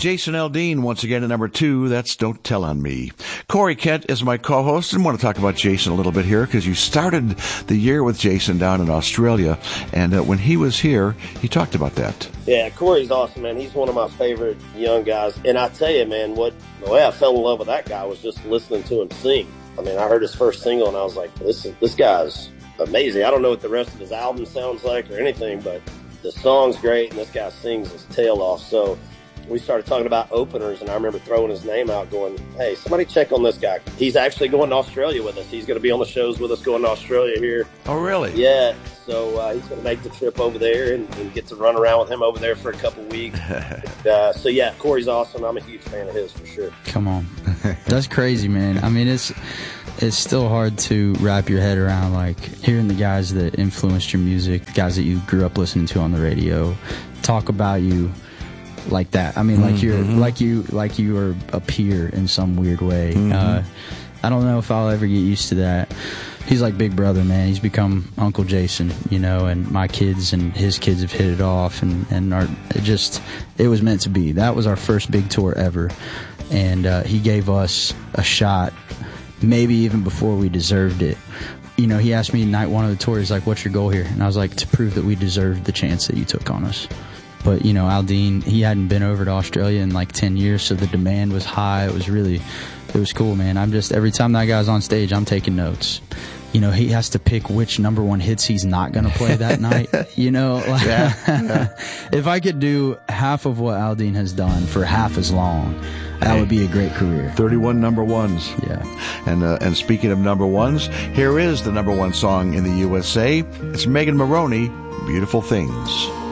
Jason Aldean once again at number 2. That's Don't Tell on Me. Corey Kent is my co-host, and I want to talk about Jason a little bit here because you started the year with Jason down in Australia, and when he was here, he talked about that. Yeah, Corey's awesome, man. He's one of my favorite young guys. And I tell you, man, the way I fell in love with that guy was just listening to him sing. I mean, I heard his first single, and I was like, this guy's amazing. I don't know what the rest of his album sounds like or anything, but the song's great, and this guy sings his tail off. So we started talking about openers, and I remember throwing his name out going, hey, somebody check on this guy. He's actually going to Australia with us. He's going to be on the shows with us going to Australia here. Oh, really? Yeah. So he's going to make the trip over there and get to run around with him over there for a couple weeks. So, yeah, Corey's awesome. I'm a huge fan of his for sure. Come on. That's crazy, man. I mean, it's still hard to wrap your head around, like, hearing the guys that influenced your music, the guys that you grew up listening to on the radio, talk about you like that. I mean, like you were a peer in some weird way. I don't know if I'll ever get used to that. He's like big brother, man. He's become Uncle Jason, you know, and my kids and his kids have hit it off, and it was meant to be. That was our first big tour ever, and he gave us a shot, maybe even before we deserved it. You know, he asked me night one of the tour, he's like, what's your goal here? And I was like, to prove that we deserved the chance that you took on us. But, you know, Aldean, he hadn't been over to Australia in like 10 years, so the demand was high. It was cool, man. Every time that guy's on stage, I'm taking notes. You know, he has to pick which number one hits he's not going to play that night. You know, like, if I could do half of what Aldean has done for half as long, that would be a great career. 31 number ones. Yeah. And speaking of number ones, here is the number one song in the USA. It's Megan Moroney, Beautiful Things.